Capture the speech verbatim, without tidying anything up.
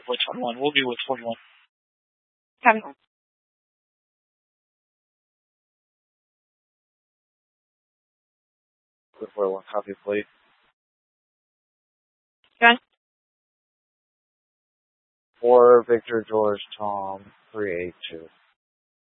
With twenty-one. We'll be with forty-one. Copy. With forty-one, copy, please. Done. For Victor George Tom three eight two.